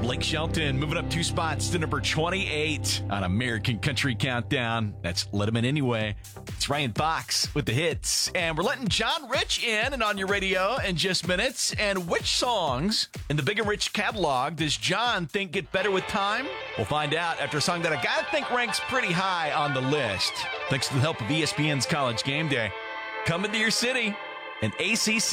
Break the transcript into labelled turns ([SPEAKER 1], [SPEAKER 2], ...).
[SPEAKER 1] Blake Shelton moving up 2 spots to number 28 on American Country Countdown. That's Let 'Em In Anyway. It's Ryan Fox with the hits. And we're letting John Rich in and on your radio in just minutes. And which songs in the Big and Rich catalog does John think get better with time? We'll find out after a song that I gotta think ranks pretty high on the list. Thanks to the help of ESPN's College Game Day. Coming to your city, an ACC